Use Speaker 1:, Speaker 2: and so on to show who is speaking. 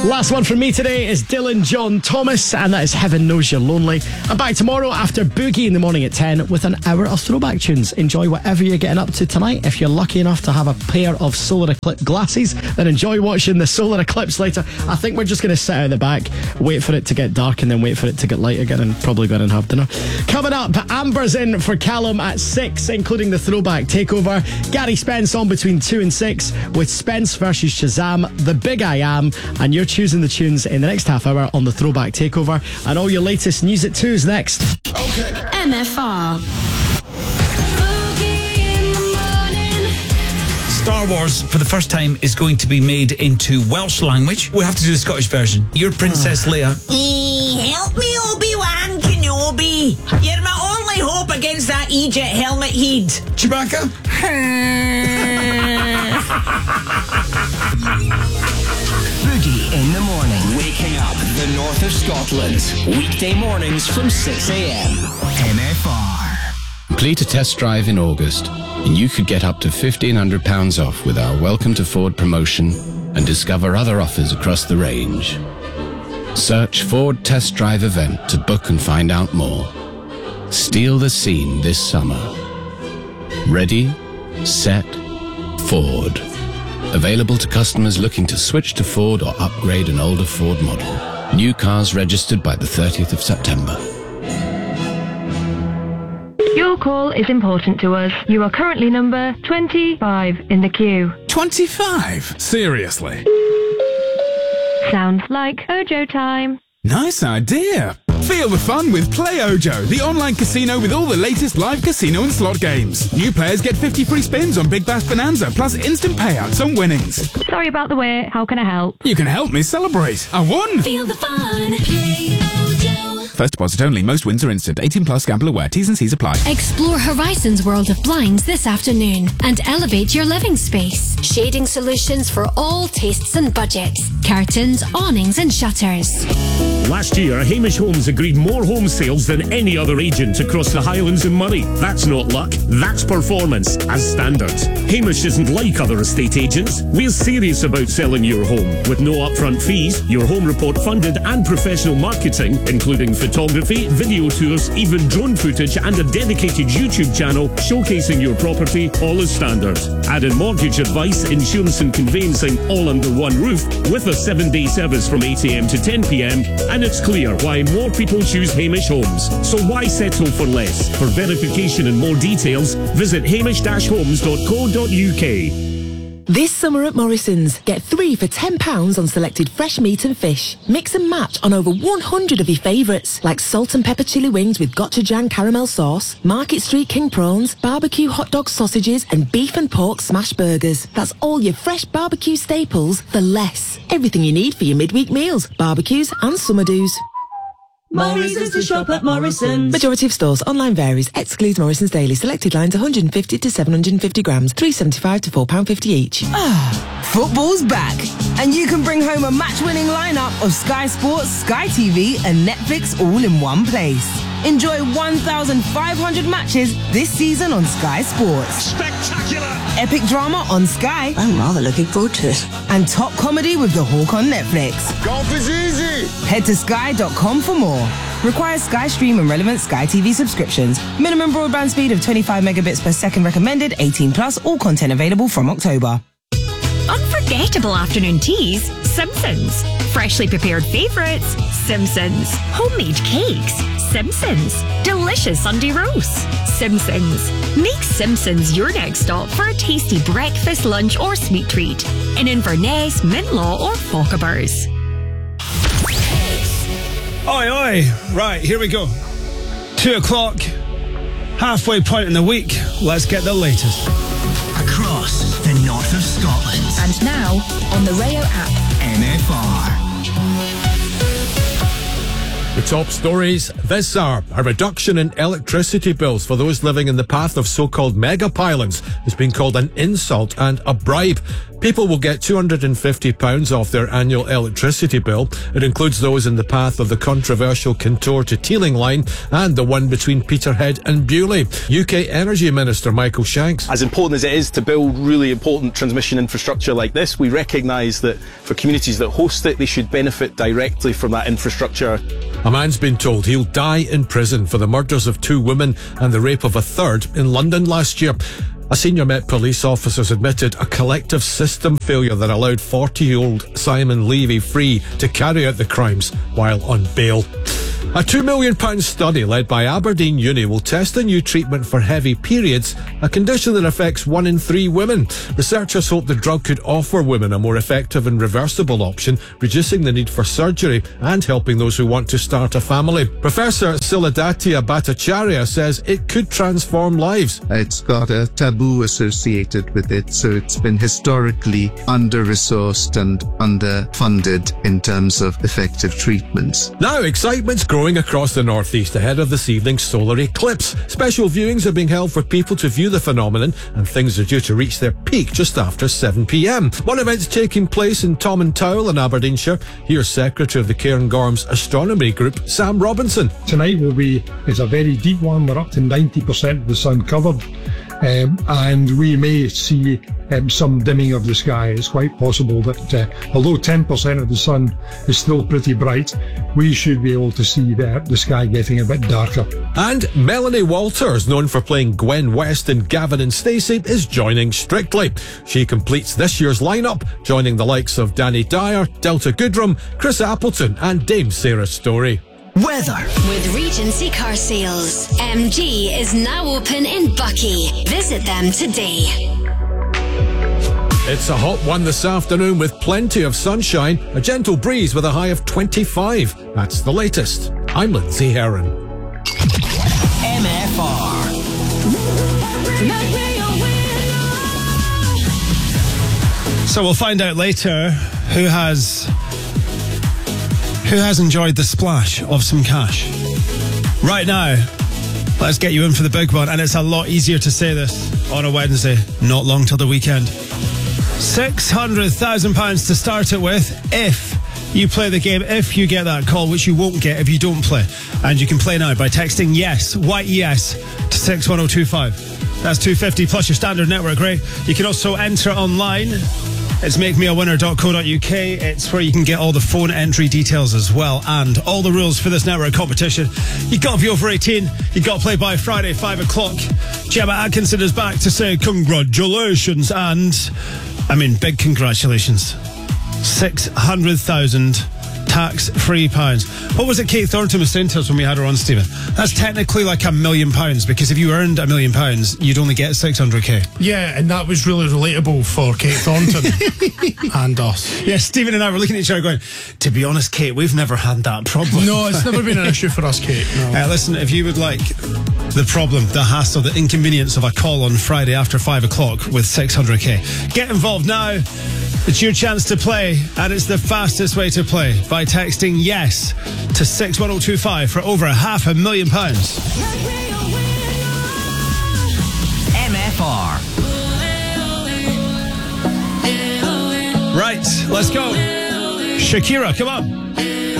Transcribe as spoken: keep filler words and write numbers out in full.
Speaker 1: Last one from me today is Dylan John Thomas, and that is Heaven Knows You're Lonely. I'm back tomorrow after Boogie in the morning at ten with an hour of throwback tunes. Enjoy whatever you're getting up to tonight. If you're lucky enough to have a pair of solar eclipse glasses, then enjoy watching the solar eclipse later. I think we're just going to sit out the back, wait for it to get dark, and then wait for it to get light again, and probably go and have dinner. Coming up, Amber's in for Callum at six, including the throwback takeover. Gary Spence on between two and six with Spence versus Shazam, The Big I Am, and you're choosing the tunes in the next half hour on the throwback takeover. And all your latest news at two is next.
Speaker 2: Okay. M F R.
Speaker 3: Star Wars, for the first time, is going to be made into Welsh language. We have to do the Scottish version. You're Princess oh. Leia.
Speaker 4: E- help me, Obi-Wan Kenobi. You're my only hope against that Egypt helmet head.
Speaker 3: Chewbacca?
Speaker 5: Boogie in the morning. Waking up the north of Scotland. Weekday mornings from six a.m. M F R.
Speaker 6: Complete a test drive in August, and you could get up to fifteen hundred pounds off with our Welcome to Ford promotion and discover other offers across the range. Search Ford Test Drive event to book and find out more. Steal the scene this summer. Ready, set, Ford. Available to customers looking to switch to Ford or upgrade an older Ford model. New cars registered by the thirtieth of September.
Speaker 7: Your call is important to us. You are currently number twenty-five in the queue.
Speaker 8: twenty-five? Seriously?
Speaker 7: Sounds like Ojo time.
Speaker 8: Nice idea. Feel the fun with Play Ojo, the online casino with all the latest live casino and slot games. New players get fifty free spins on Big Bass Bonanza, plus instant payouts on winnings.
Speaker 7: Sorry about the wait. How can I help?
Speaker 8: You can help me celebrate. I won!
Speaker 2: Feel the fun. Play Ojo.
Speaker 8: First deposit only. Most wins are instant. eighteen plus. Gamble aware. T's and C's apply.
Speaker 9: Explore Horizon's world of blinds this afternoon and elevate your living space. Shading solutions for all tastes and budgets. Curtains, awnings and shutters.
Speaker 10: Last year, Hamish Homes agreed more home sales than any other agent across the Highlands and Moray. That's not luck, that's performance, as standard. Hamish isn't like other estate agents. We're serious about selling your home, with no upfront fees, your home report funded and professional marketing, including photography, video tours, even drone footage and a dedicated YouTube channel showcasing your property, all as standard. Add in mortgage advice, insurance and conveyancing, all under one roof, with a seven-day service from eight a.m. to ten p.m, and it's clear why more people choose Hamish Homes. So why settle for less? For verification and more details, visit hamish dash homes dot co dot uk.
Speaker 11: This summer at Morrison's, get three for ten pounds on selected fresh meat and fish. Mix and match on over one hundred of your favourites, like salt and pepper chili wings with gochujang caramel sauce, Market Street king prawns, barbecue hot dog sausages and beef and pork smash burgers. That's all your fresh barbecue staples for less. Everything you need for your midweek meals, barbecues and summer do's.
Speaker 4: Morrison's to shop at Morrison's.
Speaker 11: Majority of stores. Online varies. Excludes Morrison's Daily. Selected lines one hundred fifty to seven hundred fifty grams. three pounds seventy-five to four pounds fifty each.
Speaker 12: Ah, football's back. And you can bring home a match-winning lineup of Sky Sports, Sky T V and Netflix all in one place. Enjoy one thousand five hundred matches this season on Sky Sports.
Speaker 10: Spectacular!
Speaker 12: Epic drama on Sky.
Speaker 4: I'm rather looking forward to it.
Speaker 12: And top comedy with The Hawk on Netflix.
Speaker 10: Golf is easy!
Speaker 12: Head to sky dot com for more. Requires Sky Stream and relevant Sky T V subscriptions. Minimum broadband speed of twenty-five megabits per second recommended. eighteen plus. All content available from October.
Speaker 13: Unforgettable afternoon teas, Simpsons. Freshly prepared favourites, Simpsons. Homemade cakes, Simpsons. Delicious Sunday roasts, Simpsons. Make Simpsons your next stop for a tasty breakfast, lunch or sweet treat in Inverness, Mintlaw or Fochabers.
Speaker 14: Oi, oi. Right, here we go. Two o'clock, halfway point in the week. Let's get the latest.
Speaker 5: Across the north of Scotland.
Speaker 2: And now, on the Rayo app.
Speaker 5: M F R.
Speaker 15: The top stories this hour. A reduction in electricity bills for those living in the path of so-called mega pylons has been called an insult and a bribe. People will get two hundred fifty pounds off their annual electricity bill. It includes those in the path of the controversial Kintore to Teeling line and the one between Peterhead and Bewley. U K Energy Minister Michael Shanks.
Speaker 16: As important as it is to build really important transmission infrastructure like this, we recognise that for communities that host it, they should benefit directly from that infrastructure.
Speaker 15: A man's been told he'll die in prison for the murders of two women and the rape of a third in London last year. A senior Met Police officer admitted a collective system failure that allowed forty-year-old Simon Levy free to carry out the crimes while on bail. A two million pounds study led by Aberdeen Uni will test a new treatment for heavy periods, a condition that affects one in three women. Researchers hope the drug could offer women a more effective and reversible option, reducing the need for surgery and helping those who want to start a family. Professor Siladhatya Bhattacharya says it could transform lives.
Speaker 17: It's got a taboo associated with it, so it's been historically under-resourced and underfunded in terms of effective treatments.
Speaker 15: Now excitement's growing across the northeast ahead of this evening's solar eclipse. Special viewings are being held for people to view the phenomenon, and things are due to reach their peak just after seven p m. One event's taking place in Tom and Towel in Aberdeenshire. Here's Secretary of the Cairngorms Astronomy Group, Sam Robinson.
Speaker 18: Tonight will be, it's a very deep one. We're up to ninety percent of the sun covered. Um, and we may see um, some dimming of the sky. It's quite possible that uh, although ten percent of the sun is still pretty bright, we should be able to see the, the sky getting a bit darker.
Speaker 15: And Melanie Walters, known for playing Gwen West in Gavin and Stacey, is joining Strictly. She completes this year's lineup, joining the likes of Danny Dyer, Delta Goodrem, Chris Appleton and Dame Sarah Story.
Speaker 2: Weather. With Regency Car Sales. M G is now open in Bucky. Visit them today.
Speaker 15: It's a hot one this afternoon with plenty of sunshine, a gentle breeze with a high of twenty-five. That's the latest. I'm Lindsay Heron.
Speaker 5: M F R.
Speaker 14: So we'll find out later who has who has enjoyed the splash of some cash. Right now, let's get you in for the big one, and it's a lot easier to say this on a Wednesday, not long till the weekend. six hundred thousand pounds to start it with if you play the game, if you get that call, which you won't get if you don't play. And you can play now by texting YES, Y E S, to six one oh two five. That's two hundred fifty plus your standard network rate. You can also enter online. It's make me a winner dot co dot U K. It's where you can get all the phone entry details as well, and all the rules for this network competition. You've got to be over eighteen. You've got to play by Friday, five o'clock. Gemma Atkinson is back to say congratulations, and I mean big congratulations. six hundred thousand tax-free pounds. What was it Kate Thornton was saying to us when we had her on, Stephen? That's technically like a million pounds, because if you earned a million pounds, you'd only get six hundred k.
Speaker 19: Yeah, and that was really relatable for Kate Thornton and us.
Speaker 14: Yeah, Stephen and I were looking at each other going, to be honest, Kate, we've never had that problem.
Speaker 19: No, it's never been an issue for us, Kate. No.
Speaker 14: Uh, listen, if you would like the problem, the hassle, the inconvenience of a call on Friday after five o'clock with six hundred k, get involved now. It's your chance to play, and it's the fastest way to play by texting YES to six one oh two five for over half a million pounds.
Speaker 5: M F R.
Speaker 14: Right, let's go. Shakira, come on.